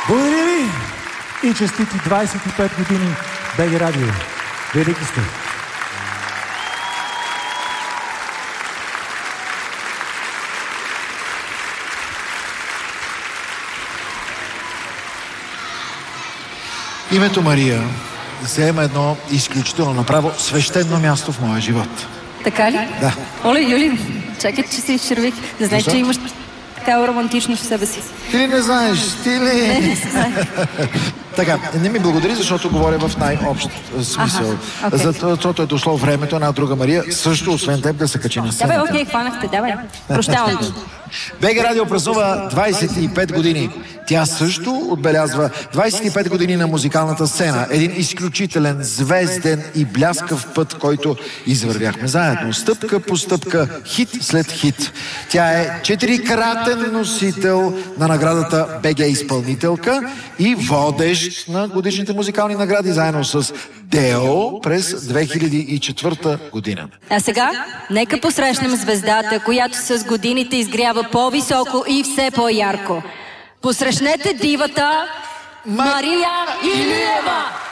Благодаря ви и честити 25 години БГ Радио. Велики сте! Името Мария заема едно изключително направо свещено място в моя живот. Така ли? Да. Оле, Юли, чакай, че се изчервих. Не знаеш, че имаш такава романтичност в себе си. Ти ли не знаеш? Ти ли? Не знае. Така, не ми благодари, защото говоря в най-общ смисъл. Защото е дошло времето една друга Мария, също освен теб, да се качи на сцената. Давай, окей, хванахте, давай. Прощавам ти. БГ Радио празнува 25 години. Тя също отбелязва 25 години на музикалната сцена. Един изключителен, звезден и бляскав път, който извървяхме заедно. Стъпка по стъпка, хит след хит. Тя е 4-кратен носител на наградата БГ изпълнителка и водещ на годишните музикални награди, заедно с Део през 2004 година. А сега, нека посрещнем звездата, която с годините изгрява по-високо и все по-ярко. Посрещнете дивата Мария Илиева!